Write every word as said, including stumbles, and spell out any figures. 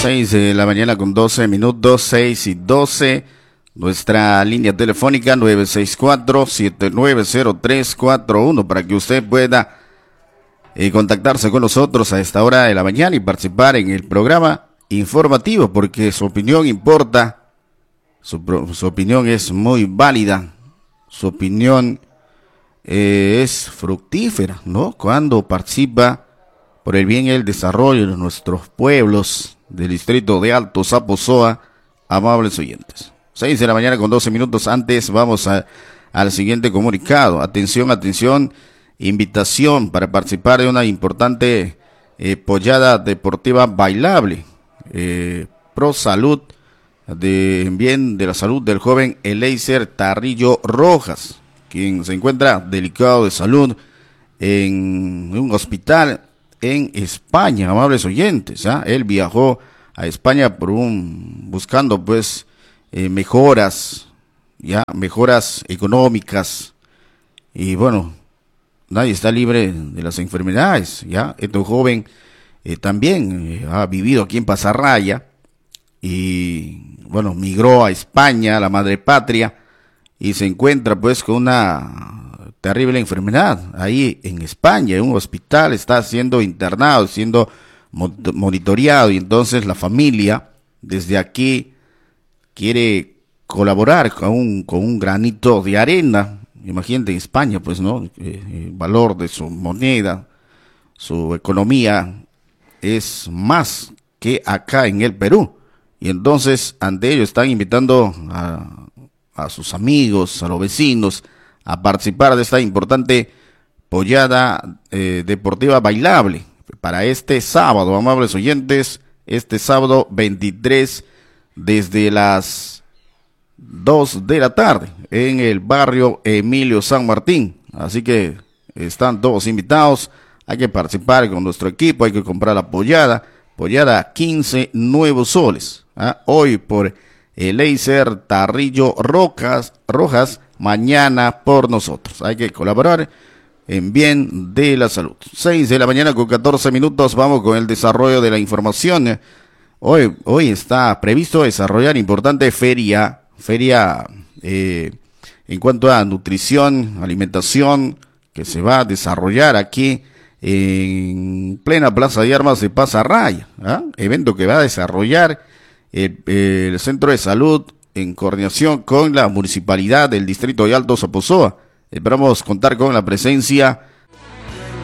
seis de la mañana con doce minutos, seis y doce. Nuestra línea telefónica nueve seis cuatro, siete nueve cero tres cuatro uno para que usted pueda eh, contactarse con nosotros a esta hora de la mañana y participar en el programa informativo, porque su opinión importa, su, su opinión es muy válida, su opinión eh, es fructífera, ¿no? Cuando participa por el bien y el desarrollo de nuestros pueblos del distrito de Alto Zaposoa, amables oyentes. seis de la mañana con doce minutos. Antes vamos a, al siguiente comunicado. Atención, atención, invitación para participar de una importante eh, pollada deportiva bailable, eh, pro salud, de bien de la salud del joven Eliezer Tarrillo Rojas, quien se encuentra delicado de salud en un hospital en España, amables oyentes. ¿eh? Él viajó a España por un buscando pues Eh, mejoras, ya, mejoras económicas, y bueno, nadie está libre de las enfermedades, ya, este joven eh, también eh, ha vivido aquí en Pasarraya, y bueno, migró a España, la madre patria, y se encuentra pues con una terrible enfermedad, ahí en España, en un hospital, está siendo internado, siendo monitoreado, y entonces la familia, desde aquí, quiere colaborar con un, con un granito de arena. Imagínate en España, pues, ¿no? Eh, el valor de su moneda, su economía es más que acá en el Perú. Y entonces, ante ello, están invitando a, a sus amigos, a los vecinos, a participar de esta importante pollada eh, deportiva bailable para este sábado, amables oyentes, este sábado veintitrés, desde las dos de la tarde en el barrio Emilio San Martín. Así que están todos invitados, hay que participar con nuestro equipo, hay que comprar la pollada, pollada quince nuevos soles, ¿ah? Hoy por Eliezer Tarrillo Rojas, Rojas, mañana por nosotros. Hay que colaborar en bien de la salud. seis de la mañana con catorce minutos, vamos con el desarrollo de la información. Hoy, hoy está previsto desarrollar importante feria, feria eh, en cuanto a nutrición, alimentación, que se va a desarrollar aquí en plena Plaza de Armas de Pasarraya, ¿ah? Evento que va a desarrollar el, el Centro de Salud en coordinación con la Municipalidad del Distrito de Alto Zaposoa. Esperamos contar con la presencia